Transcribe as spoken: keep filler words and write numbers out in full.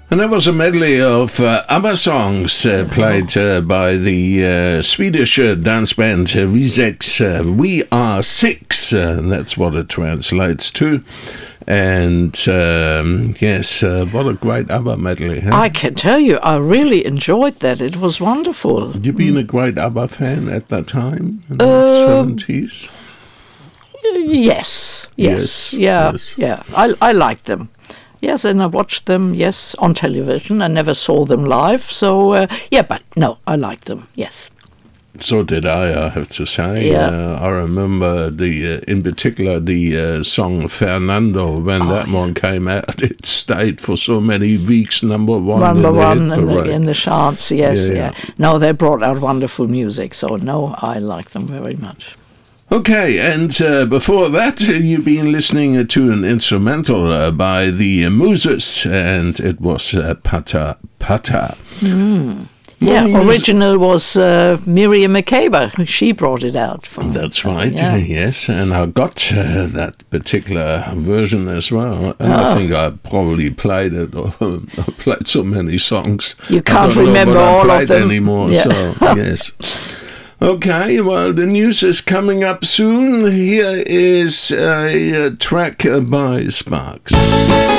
And that was a medley of uh, ABBA songs uh, played uh, by the uh, Swedish uh, dance band uh, Risex. Uh, We Are Six, uh, that's what it translates to. And um, yes, uh, what a great ABBA medley. Huh? I can tell you, I really enjoyed that. It was wonderful. Had you been a great ABBA fan at that time, in Um, the seventies? Yes, yes, Yes, yeah, yes. yeah. I I liked them. Yes, and I watched them, yes, on television. I never saw them live, so, uh, yeah, but no, I liked them, yes. So did I, I have to say. Yeah. Uh, I remember, the uh, in particular, the uh, song Fernando, when Oh, that yeah. one came out, it stayed for so many weeks, number one Number in the one hit in the, parade. in the charts, yes, Yeah, yeah, yeah. No, they brought out wonderful music, so no, I like them very much. Okay, and uh, before that, uh, you've been listening to an instrumental uh, by the uh, Muses, and it was uh, Pata Pata. Yeah, More music- original was uh, Miriam Makeba. She brought it out. From, That's right, Yeah. uh, yes, and I got uh, that particular version as well, and I Oh. think I probably played it, or I played so many songs. You I can't don't know remember what I all of played them. anymore, Yeah. so, yes. Okay, well, the news is coming up soon. Here is a, uh track uh, by Sparks.